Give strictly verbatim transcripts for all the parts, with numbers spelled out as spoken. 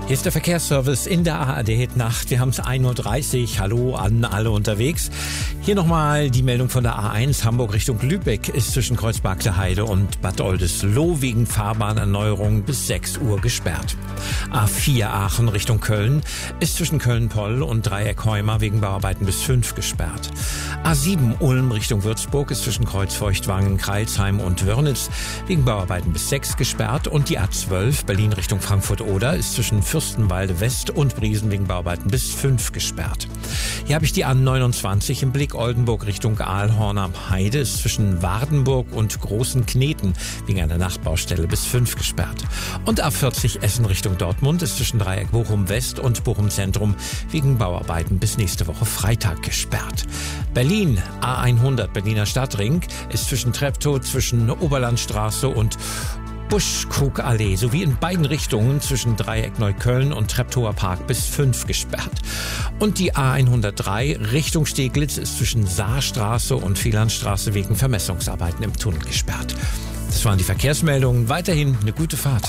Hier ist der Verkehrsservice in der A R D-Nacht. Wir haben es ein Uhr dreißig. Hallo an alle unterwegs. Hier nochmal die Meldung von der A eins. Hamburg Richtung Lübeck ist zwischen Kreuzberg-Heide und Bad Oldesloe wegen Fahrbahnerneuerung bis sechs Uhr gesperrt. A vier Aachen Richtung Köln ist zwischen Köln-Poll und Dreieck-Heuma wegen Bauarbeiten bis fünf gesperrt. A sieben Ulm Richtung Würzburg ist zwischen Kreuzfeuchtwangen, Crailsheim und Wörnitz wegen Bauarbeiten bis sechs gesperrt. Und die A zwölf Berlin Richtung Frankfurt-Oder ist zwischen Fürstenwalde West und Briesen wegen Bauarbeiten bis fünf gesperrt. Hier habe ich die A neunundzwanzig im Blick. Oldenburg Richtung Aalhorn am Heide ist zwischen Wardenburg und Großen Kneten wegen einer Nachtbaustelle bis fünf gesperrt. Und A vierzig Essen Richtung Dortmund ist zwischen Dreieck Bochum West und Bochum Zentrum wegen Bauarbeiten bis nächste Woche Freitag gesperrt. Berlin A hundert Berliner Stadtring ist zwischen Treptow, zwischen Oberlandstraße und Buschkrugallee sowie in beiden Richtungen zwischen Dreieck Neukölln und Treptower Park bis fünf gesperrt. Und die A hundertdrei Richtung Steglitz ist zwischen Saarstraße und Vielandstraße wegen Vermessungsarbeiten im Tunnel gesperrt. Das waren die Verkehrsmeldungen. Weiterhin eine gute Fahrt.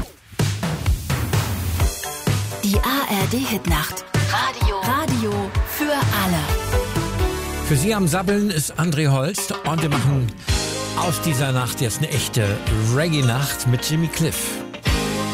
Die A R D-Hitnacht. Radio. Radio für alle. Für Sie am Sabbeln ist André Holst und wir machen aus dieser Nacht jetzt eine echte Reggae-Nacht mit Jimmy Cliff.